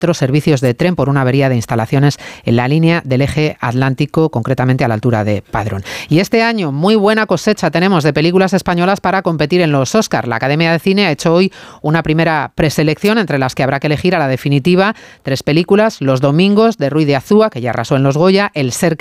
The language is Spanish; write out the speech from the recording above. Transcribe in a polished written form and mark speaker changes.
Speaker 1: servicios de tren por una avería de instalaciones en la línea del eje atlántico, concretamente a la altura de Padrón. Y este año, muy buena cosecha tenemos de películas españolas para competir en los Oscar. La Academia de Cine ha hecho hoy una primera preselección entre las que habrá que elegir a la definitiva 3 películas: Los Domingos, de Ruy de Azúa, que ya arrasó en los Goya, El Ser